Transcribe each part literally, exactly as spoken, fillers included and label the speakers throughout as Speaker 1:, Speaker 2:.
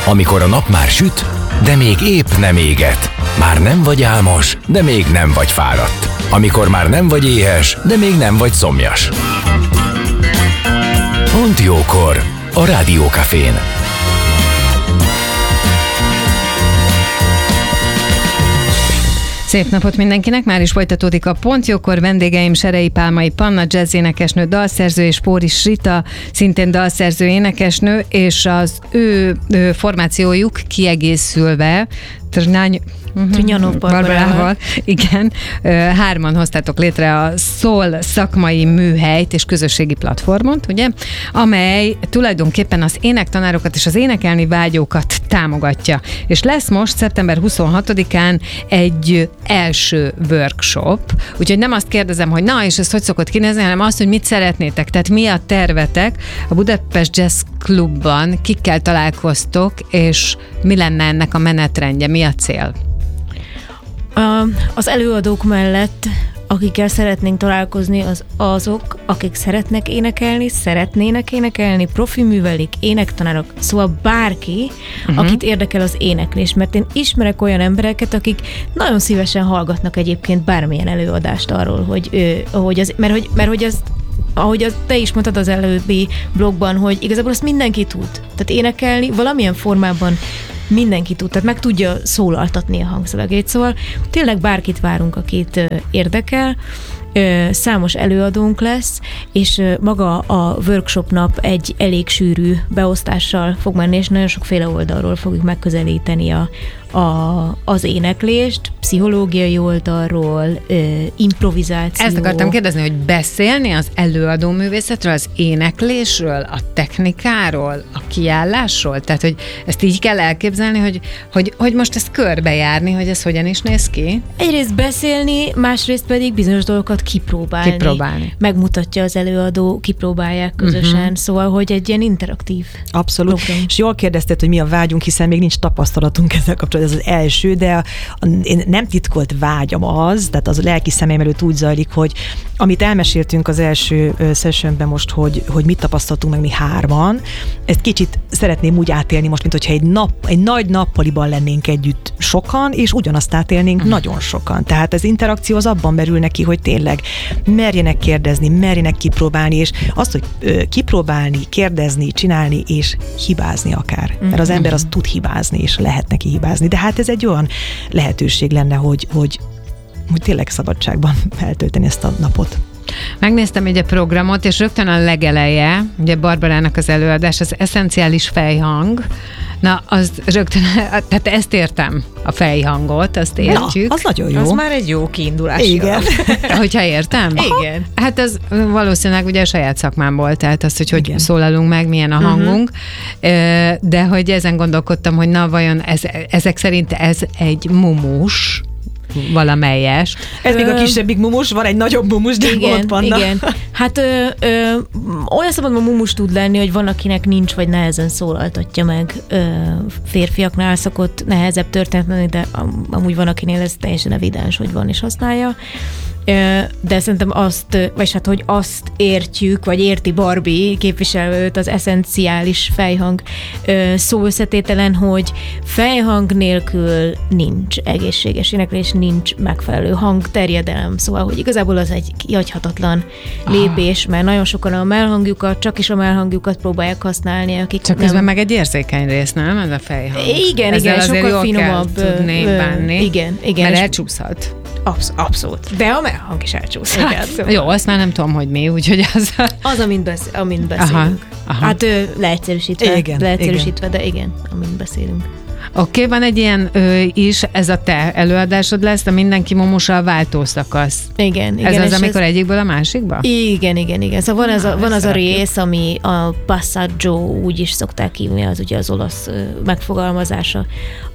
Speaker 1: Amikor a nap már süt, de még épp nem éget. Már nem vagy álmos, de még nem vagy fáradt. Amikor már nem vagy éhes, de még nem vagy szomjas. Pont jókor a Rádiókafén.
Speaker 2: Szép napot mindenkinek, már is folytatódik a Pont Jókor. Vendégeim Serei Pálmai Panna, jazzénekesnő, dalszerző, és Póris Rita, szintén dalszerző, énekesnő, és az ő, ő formációjuk kiegészülve Trnány...
Speaker 3: Trnjanov
Speaker 2: Barbarával. Igen. Hárman hoztátok létre a Soul szakmai műhelyt és közösségi platformot, ugye, amely tulajdonképpen az énektanárokat és az énekelni vágyókat támogatja. És lesz most szeptember huszonhatodikán egy első workshop, úgyhogy nem azt kérdezem, hogy na, és ez hogy szokott kinézni, hanem azt, hogy mit szeretnétek, tehát mi a tervetek a Budapest Jazz Klubban, kikkel találkoztok, és mi lenne ennek a menetrendje, mi a cél?
Speaker 3: Az előadók mellett, akikkel szeretnénk találkozni, az azok, akik szeretnek énekelni, szeretnének énekelni, profi művelik, énektanárok, szóval bárki, uh-huh. akit érdekel az éneklés, mert én ismerek olyan embereket, akik nagyon szívesen hallgatnak egyébként bármilyen előadást arról, hogy, ő, hogy az, mert hogy, mert hogy az ahogy az, te is mondtad az előbbi blogban, hogy igazából azt mindenki tud. Tehát énekelni valamilyen formában mindenki tud, tehát meg tudja szólaltatni a hangszövegét. Szóval tényleg bárkit várunk, akit érdekel. Számos előadónk lesz, és maga a workshop nap egy elég sűrű beosztással fog menni, és nagyon sokféle oldalról fogjuk megközelíteni a, a, az éneklést, pszichológiai oldalról, improvizáció.
Speaker 2: Ezt akartam kérdezni, hogy beszélni az előadó művészetről, az éneklésről, a technikáról, a kiállásról? Tehát, hogy ezt így kell elképzelni, hogy, hogy, hogy most ezt körbejárni, hogy ez hogyan is néz ki?
Speaker 3: Egyrészt beszélni, másrészt pedig bizonyos dolgokat kipróbálni.
Speaker 2: Kipróbálni.
Speaker 3: Megmutatja az előadó, kipróbálják közösen, uh-huh. szóval, hogy egy ilyen interaktív
Speaker 4: Abszolút.
Speaker 3: program.
Speaker 4: És jól kérdezted, hogy mi a vágyunk, hiszen még nincs tapasztalatunk ezzel kapcsolatban, ez az első, de a, a, én nem titkolt vágyam az, tehát az a lelki szemeim előtt úgy zajlik, hogy amit elmeséltünk az első sessionben most, hogy, hogy mit tapasztaltunk meg mi hárman, ezt kicsit szeretném úgy átélni most, mint hogyha egy, nap, egy nagy nappaliban lennénk együtt sokan, és ugyanazt átélnénk uh-huh. nagyon sokan. Tehát az interakció az abban merül neki, hogy tényleg merjenek kérdezni, merjenek kipróbálni, és azt, hogy ö, kipróbálni, kérdezni, csinálni, és hibázni akár. Uh-huh. Mert az ember az tud hibázni, és lehet neki hibázni. De hát ez egy olyan lehetőség lenne, hogy, hogy, hogy tényleg szabadságban eltölteni ezt a napot.
Speaker 2: Megnéztem egy a programot, és rögtön a legeleje, ugye Barbarának az előadás, az eszenciális fejhang. Na, az rögtön, tehát ezt értem, a fejhangot, azt értjük.
Speaker 4: Na, az nagyon jó.
Speaker 3: Az már egy jó kiindulás.
Speaker 4: Igen.
Speaker 2: Hogyha értem?
Speaker 3: Igen.
Speaker 2: Hát az valószínűleg ugye a saját szakmámból, tehát az, hogy hogy
Speaker 4: Igen.
Speaker 2: szólalunk meg, milyen a hangunk, uh-huh. de hogy ezen gondolkodtam, hogy na vajon ez, ezek szerint ez egy mumus, valamelyest.
Speaker 4: Ez még a kisebbik mumus, van egy nagyobb mumus, de
Speaker 3: igen,
Speaker 4: Panna.
Speaker 3: igen. Hát ö, ö, olyan szabadban mumus tud lenni, hogy van, akinek nincs, vagy nehezen szólaltatja meg. Ö, férfiaknál szokott nehezebb történet lenni, de am, amúgy van, akinél ez teljesen evidens, hogy van és használja. De szerintem azt, vagy hát, hogy azt értjük, vagy érti Barbie képviselőt az eszenciális fejhang szó összetételen, hogy fejhang nélkül nincs egészséges éneklés, nincs megfelelő hangterjedelem, szóval, hogy igazából az egy kihagyhatatlan lépés, mert nagyon sokan a mellhangjukat, csak is a mellhangjukat próbálják használni, akik
Speaker 2: csak
Speaker 3: nem...
Speaker 2: közben meg egy érzékeny rész, nem? Ez a fejhang.
Speaker 3: Igen,
Speaker 2: ezzel
Speaker 3: igen, sokkal finomabb.
Speaker 2: Tudni bánni,
Speaker 3: igen, igen.
Speaker 2: mert elcsúszhat.
Speaker 3: Absz- abszolút. De a mellhang is elcsúszhat.
Speaker 2: Hát, jó, azt már nem tudom, hogy mi, úgyhogy az...
Speaker 3: Az, amint, besz- amint beszélünk.
Speaker 2: Aha, aha.
Speaker 3: Hát ő, leegyszerűsítve,
Speaker 4: Igen,
Speaker 3: leegyszerűsítve, igen. De igen, amint beszélünk.
Speaker 2: Oké, okay, van egy ilyen ö, is, ez a te előadásod lesz, a Mindenki mumusa a váltószakasz.
Speaker 3: Igen, igen.
Speaker 2: Ez az, amikor ez... egyikből a másikba?
Speaker 3: Igen, igen, igen. Szóval van, Na, az, a, van az a rész,
Speaker 2: jó.
Speaker 3: ami a passaggio, úgy is szokták hívni, az ugye az olasz ö, megfogalmazása.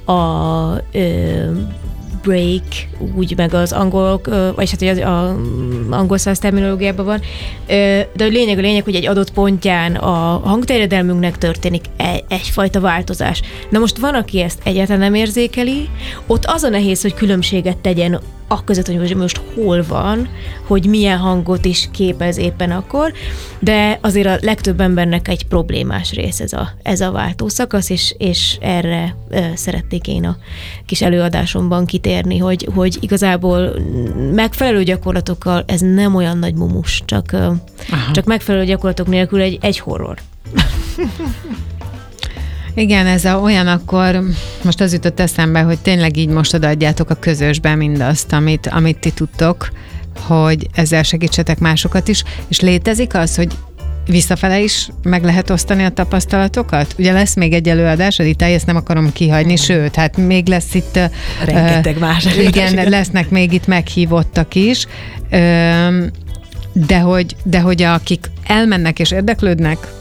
Speaker 3: A ö, break, úgy meg az angolok, vagy hát az, az angol száz terminológiában van, de a lényeg a lényeg, hogy egy adott pontján a hangterjedelmünknek történik egyfajta változás. Na most van, aki ezt egyáltalán nem érzékeli, ott az a nehéz, hogy különbséget tegyen akközött, hogy most hol van, hogy milyen hangot is képez éppen akkor, de azért a legtöbb embernek egy problémás rész ez a, ez a váltószakasz, és, és erre e, szeretnék én a kis előadásomban kitérni, hogy, hogy igazából megfelelő gyakorlatokkal ez nem olyan nagy mumus, csak, csak megfelelő gyakorlatok nélkül egy, egy horror.
Speaker 2: Igen, ez a, olyan akkor, most az jutott eszembe, hogy tényleg így most odaadjátok a közösbe mindazt, amit, amit ti tudtok, hogy ezzel segítsetek másokat is, és létezik az, hogy visszafele is meg lehet osztani a tapasztalatokat? Ugye lesz még egy előadás, Rita, ezt nem akarom kihagyni, hmm. sőt, hát még lesz itt...
Speaker 4: Rengeteg uh, más.
Speaker 2: Igen, igen, lesznek még itt meghívottak is, uh, de hogy, de hogy akik elmennek és érdeklődnek,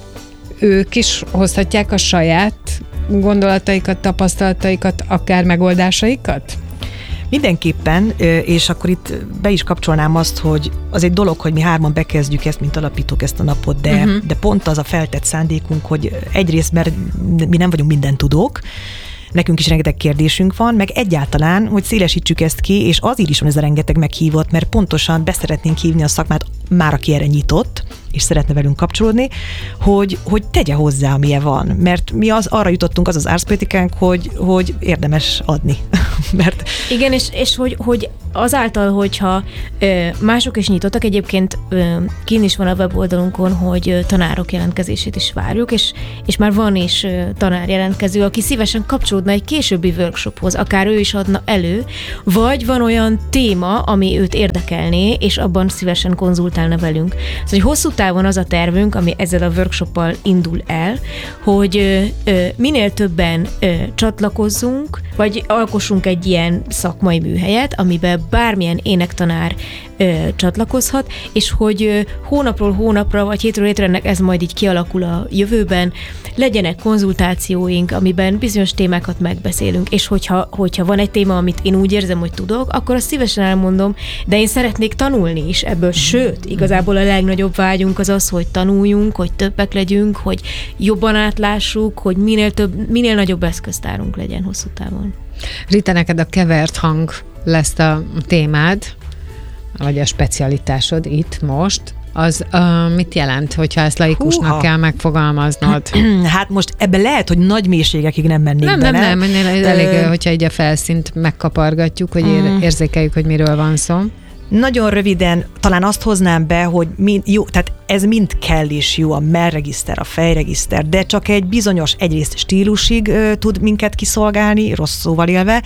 Speaker 2: ők is hozhatják a saját gondolataikat, tapasztalataikat, akár megoldásaikat?
Speaker 4: Mindenképpen, és akkor itt be is kapcsolnám azt, hogy az egy dolog, hogy mi hárman bekezdjük ezt, mint alapítók ezt a napot, de, uh-huh. de pont az a feltett szándékunk, hogy egyrészt, mert mi nem vagyunk mindentudók, nekünk is rengeteg kérdésünk van, meg egyáltalán, hogy szélesítsük ezt ki, és azért is van ez a rengeteg meghívott, mert pontosan beszeretnénk hívni a szakmát, már aki erre nyitott, és szeretne velünk kapcsolódni, hogy, hogy tegye hozzá, amilyen van. Mert mi az, arra jutottunk, az az árszpolitikánk, hogy, hogy érdemes adni. Mert...
Speaker 3: Igen, és, és hogy, hogy azáltal, hogyha ö, mások is nyitottak, egyébként ö, kín is van a weboldalunkon, hogy ö, tanárok jelentkezését is várjuk, és, és már van is ö, tanár jelentkező, aki szívesen kapcsolódna egy későbbi workshophoz, akár ő is adna elő, vagy van olyan téma, ami őt érdekelné, és abban szívesen konzultálna velünk. Szóval, hogy hosszú távon az a tervünk, ami ezzel a workshoppal indul el, hogy ö, ö, minél többen ö, csatlakozzunk, vagy alkossunk egy ilyen szakmai műhelyet, amiben bármilyen énektanár ö, csatlakozhat, és hogy ö, hónapról hónapra, vagy hétről hétre ennek ez majd így kialakul a jövőben, legyenek konzultációink, amiben bizonyos témákat megbeszélünk, és hogyha, hogyha van egy téma, amit én úgy érzem, hogy tudok, akkor azt szívesen elmondom, de én szeretnék tanulni is ebből, sőt, igazából a legnagyobb vágyunk az az, hogy tanuljunk, hogy többek legyünk, hogy jobban átlássuk, hogy minél több, minél nagyobb eszköztárunk legyen hosszú távon.
Speaker 2: Rita, neked a kevert hang lesz a témád, vagy a specialitásod itt most. Az uh, mit jelent, hogyha ezt laikusnak Húha. kell megfogalmaznod?
Speaker 4: Hát most ebben lehet, hogy nagy mélységekig nem mennénk
Speaker 2: nem,
Speaker 4: bele.
Speaker 2: Nem, nem, nem, elég, Ö... hogyha így a felszínt megkapargatjuk, hogy ér- érzékeljük, hogy miről van szó.
Speaker 4: Nagyon röviden talán azt hoznám be, hogy mind, jó, tehát ez mind kell is jó, a mellregiszter, a fejregiszter, de csak egy bizonyos egyrészt stílusig ö, tud minket kiszolgálni, rossz szóval élve,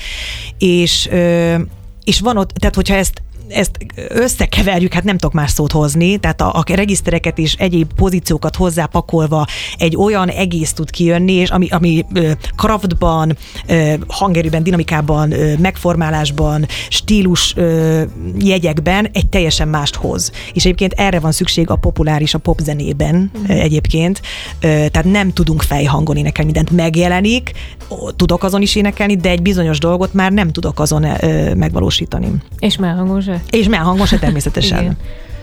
Speaker 4: és, ö, és van ott, tehát hogyha ezt ezt összekeverjük, hát nem tudok más szót hozni, tehát a, a regisztereket és egyéb pozíciókat hozzápakolva egy olyan egész tud kijönni, és ami, ami craftban, hangerőben, dinamikában, megformálásban, stílus jegyekben egy teljesen mást hoz. És egyébként erre van szükség a populáris, a popzenében mm. egyébként, tehát nem tudunk fejhangon énekelni, mindent megjelenik, tudok azon is énekelni, de egy bizonyos dolgot már nem tudok azon megvalósítani.
Speaker 3: És mellhangon se?
Speaker 4: És mellhangon se természetesen.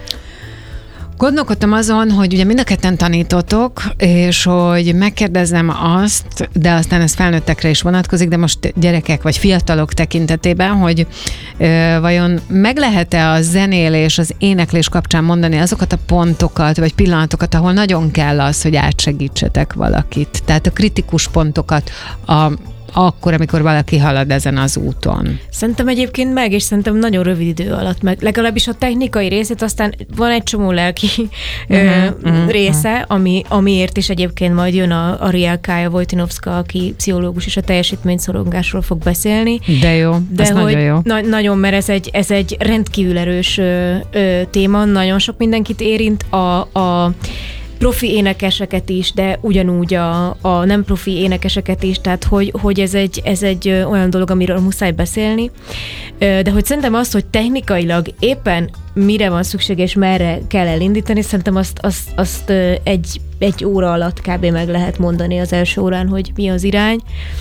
Speaker 2: Gondolkodtam azon, hogy ugye mind a ketten tanítotok, és hogy megkérdezem azt, de aztán ez felnőttekre is vonatkozik, de most gyerekek vagy fiatalok tekintetében, hogy ö, vajon meg lehet-e a zenélés, az éneklés kapcsán mondani azokat a pontokat, vagy pillanatokat, ahol nagyon kell az, hogy átsegítsetek valakit. Tehát a kritikus pontokat, a akkor, amikor valaki halad ezen az úton.
Speaker 3: Szerintem egyébként meg, és szerintem nagyon rövid idő alatt meg. Legalábbis a technikai részét, aztán van egy csomó lelki uh-huh, uh-huh, része, uh-huh. Ami, amiért is egyébként majd jön a, a Rielkája Vojtinovska, aki pszichológus és a teljesítményszorongásról fog beszélni.
Speaker 2: De jó,
Speaker 3: De
Speaker 2: ez
Speaker 3: hogy
Speaker 2: nagyon jó.
Speaker 3: Na, nagyon, mert ez egy, ez egy rendkívül erős ö, ö, téma, nagyon sok mindenkit érint, a, a profi énekeseket is, de ugyanúgy a, a nem profi énekeseket is, tehát hogy, hogy ez, egy, ez egy olyan dolog, amiről muszáj beszélni. De hogy szerintem azt, hogy technikailag éppen mire van szükség és merre kell elindítani, szerintem azt, azt, azt egy, egy óra alatt kb. Meg lehet mondani az első órán, hogy mi az irány.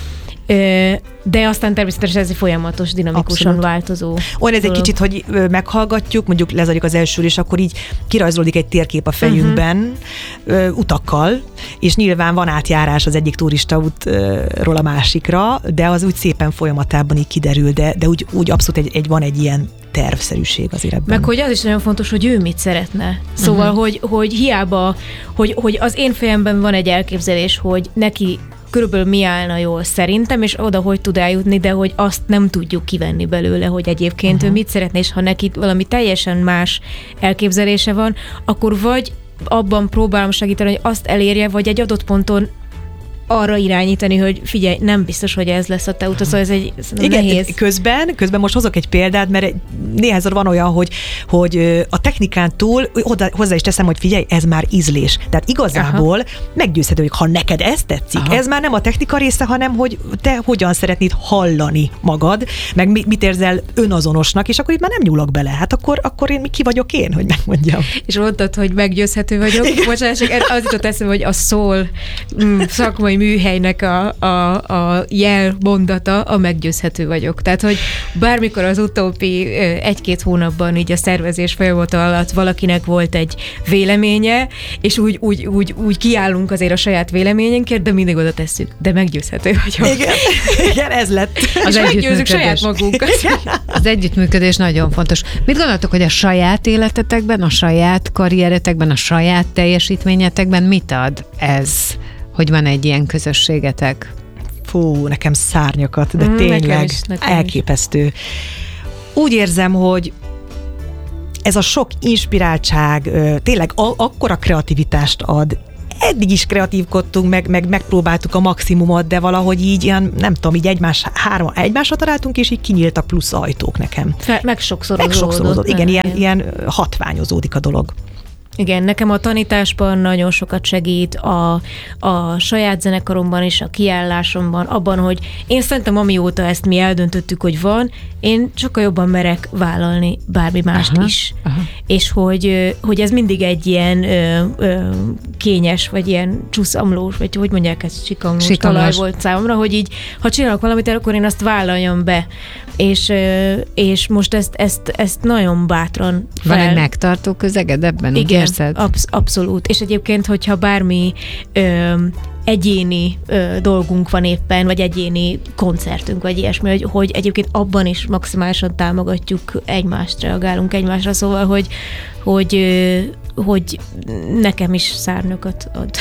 Speaker 3: de aztán természetesen ez egy folyamatos, dinamikusan
Speaker 4: Abszolút.
Speaker 3: változó.
Speaker 4: Olyan ez egy
Speaker 3: dolog.
Speaker 4: kicsit, hogy meghallgatjuk, mondjuk lezajlik az első, és akkor így kirajzolódik egy térkép a fejünkben uh-huh. utakkal, és nyilván van átjárás az egyik turistaútról a másikra, de az úgy szépen folyamatában így kiderül, de, de úgy, úgy abszolút egy, egy, van egy ilyen tervszerűség azért ebben.
Speaker 3: Meg hogy az is nagyon fontos, hogy ő mit szeretne. Szóval, uh-huh. hogy, hogy hiába, hogy, hogy az én fejemben van egy elképzelés, hogy neki körülbelül mi állna jól szerintem, és oda hogy tud eljutni, de hogy azt nem tudjuk kivenni belőle, hogy egyébként uh-huh. ő mit szeretne, és ha neki valami teljesen más elképzelése van, akkor vagy abban próbálom segíteni, hogy azt elérje, vagy egy adott ponton arra irányítani, hogy figyelj, nem biztos, hogy ez lesz a te utat, szóval ez egy ez
Speaker 4: igen,
Speaker 3: nehéz.
Speaker 4: Közben, közben most hozok egy példát, mert néhányszor van olyan, hogy, hogy a technikán túl hozzá is teszem, hogy figyelj, ez már ízlés. Tehát igazából aha. meggyőzhető, hogy ha neked ez tetszik, aha. ez már nem a technika része, hanem hogy te hogyan szeretnéd hallani magad, meg mit érzel önazonosnak, és akkor itt már nem nyúlok bele. Hát akkor, akkor én ki vagyok én, hogy megmondjam.
Speaker 3: És mondtad, hogy meggyőzhető vagyok. Bocsánat, csak az jutott eszembe, hogy a szól mm, szakmai műhelynek a, a, a jel mondata, a meggyőzhető vagyok. Tehát, hogy bármikor az utóbbi egy-két hónapban így a szervezés folyamata alatt valakinek volt egy véleménye, és úgy, úgy, úgy, úgy kiállunk azért a saját véleményünkért, de mindig oda tesszük. De meggyőzhető vagyok.
Speaker 4: Igen, igen, ez lett.
Speaker 2: Az
Speaker 3: és meggyőzzük saját magunkat.
Speaker 2: Az együttműködés nagyon fontos. Mit gondoltok, hogy a saját életetekben, a saját karrieretekben, a saját teljesítményetekben mit ad ez, hogy van egy ilyen közösségetek?
Speaker 4: Fú, nekem szárnyakat, de
Speaker 3: Mm,
Speaker 4: tényleg
Speaker 3: nekem is, nekem
Speaker 4: elképesztő. Is. Úgy érzem, hogy ez a sok inspiráltság tényleg a- akkora kreativitást ad. Eddig is kreatívkodtunk, meg, meg megpróbáltuk a maximumot, de valahogy így ilyen, nem tudom, így egymás, három, egymásra találtunk, és így kinyíltak plusz ajtók nekem.
Speaker 3: Fe, megsokszorozódott.
Speaker 4: Megsokszorozódott, igen,
Speaker 3: nem,
Speaker 4: ilyen,
Speaker 3: igen.
Speaker 4: ilyen hatványozódik a dolog.
Speaker 3: Igen, nekem a tanításban nagyon sokat segít, a, a saját zenekaromban és a kiállásomban, abban, hogy én szerintem amióta ezt mi eldöntöttük, hogy van, én sokkal jobban merek vállalni bármi mást
Speaker 2: aha,
Speaker 3: is.
Speaker 2: aha.
Speaker 3: És hogy, hogy ez mindig egy ilyen ö, ö, kényes, vagy ilyen csúszamlós, vagy hogy mondják, ez sikamlós,
Speaker 2: Sikamlós.
Speaker 3: talaj volt számomra, hogy így, ha csinálok valamit, akkor én azt vállaljam be. És, ö, és most ezt, ezt, ezt nagyon bátran fel...
Speaker 2: Van egy megtartó közeged ebben? Úgy
Speaker 3: Igen,
Speaker 2: érzed?
Speaker 3: absz- abszolút. És egyébként, hogyha bármi ö, egyéni ö, dolgunk van éppen, vagy egyéni koncertünk, vagy ilyesmi, hogy, hogy egyébként abban is maximálisan támogatjuk egymást, reagálunk egymásra, szóval, hogy, hogy, ö, hogy nekem is szárnyakat ad.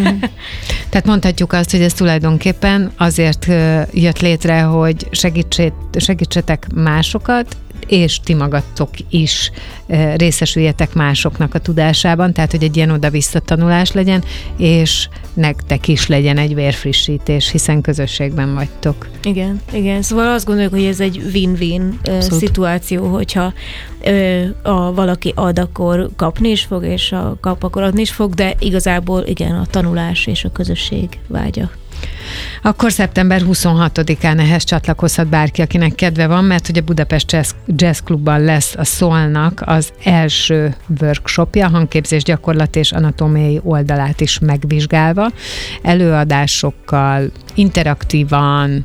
Speaker 2: Tehát mondhatjuk azt, hogy ez tulajdonképpen azért ö, jött létre, hogy segítsét, segítsetek másokat, és ti magatok is e, részesüljetek másoknak a tudásában, tehát, hogy egy ilyen oda-vissza tanulás legyen, és nektek is legyen egy vérfrissítés, hiszen közösségben vagytok.
Speaker 3: Igen, igen. Szóval azt gondoljuk, hogy ez egy win-win
Speaker 4: Abszolút.
Speaker 3: szituáció, hogyha ö, a valaki ad, akkor kapni is fog, és ha kap, akkor adni is fog, de igazából igen, a tanulás és a közösség vágya.
Speaker 2: Akkor szeptember huszonhatodikán ehhez csatlakozhat bárki, akinek kedve van, mert ugye Budapest Jazz, Jazz Clubban lesz a Soulnak az első workshopja, hangképzés gyakorlat és anatómiai oldalát is megvizsgálva, előadásokkal, interaktívan,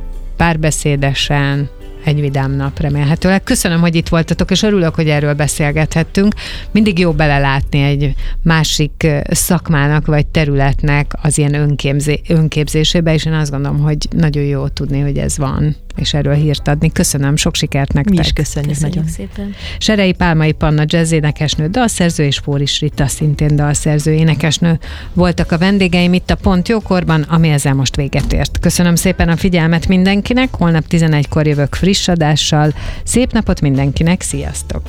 Speaker 2: párbeszédesen, egy vidám nap remélhetőleg. Köszönöm, hogy itt voltatok, és örülök, hogy erről beszélgethettünk. Mindig jó belelátni egy másik szakmának vagy területnek az ilyen önképzé, önképzésébe, és én azt gondolom, hogy nagyon jó tudni, hogy ez van, és erről hírt adni. Köszönöm, sok sikert nektek.
Speaker 4: Mi is köszönjük,
Speaker 3: Köszönjük
Speaker 4: nagyon.
Speaker 3: szépen.
Speaker 2: Serei Pálmai Panna jazzénekesnő, dalszerző, és Fóris Rita szintén dalszerző, énekesnő voltak a vendégeim itt a Pont Jókorban, ami ezzel most véget ért. Köszönöm szépen a figyelmet mindenkinek, holnap tizenegykor jövök friss adással. Szép napot mindenkinek, sziasztok!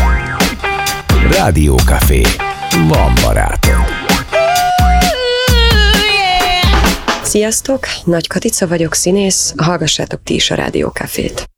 Speaker 1: Rádió Café. Van barátom.
Speaker 5: Sziasztok, Nagy Katica vagyok, színész, hallgassátok ti is a Rádió Cafét.